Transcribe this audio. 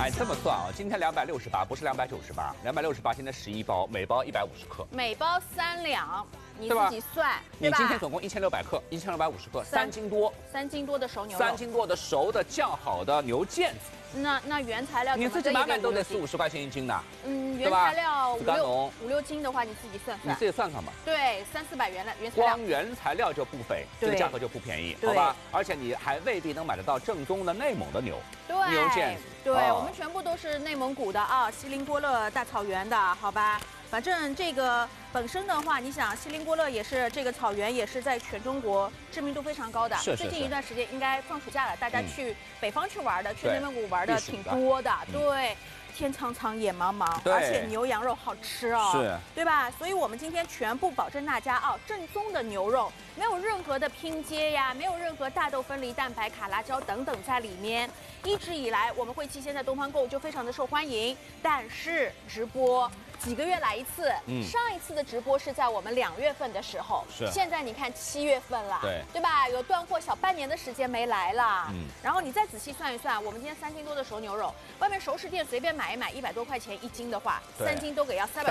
哎，这么算啊，今天268，不是298，268，现在11包，每包150克， 每包3两，你自己算， 你今天总共1600克，1650克，3斤多 ，3斤多的熟牛肉 ，3斤多的熟的酱好的牛腱子。 那原材料你自己买都得40-50块钱一斤的。 原材料 5、 6斤的话，你自己算算。 你自己算算吧。 对，300-400元的原材料。 光原材料就不菲，这个价格就不便宜，好吧？而且你还未必能买得到正宗的内蒙的牛腱子。 对，我们全部都是内蒙古的啊，锡林郭勒大草原的，好吧？反正这个本身的话，你想锡林郭勒也是这个草原，也是在全中国知名度非常高的。 是。 最近一段时间应该放暑假了，大家去北方去玩的，去内蒙古玩的挺多的。对，天苍苍，野茫茫，而且牛羊肉好吃哦， 是， 对吧？所以我们今天全部保证大家啊，正宗的牛肉，没有任何的拼接呀，没有任何大豆分离蛋白、卡拉胶等等在里面。一直以来，我们汇期现在东方购就非常的受欢迎，但是直播几个月来一次，上一次的直播是在我们2月份的时候，现在你看7月份了，对吧？有断货小半年的时间没来了，然后你再仔细算一算，我们今天3斤多的熟牛肉，外面熟食店随便买一买100多块钱1斤的话，3斤都给要300。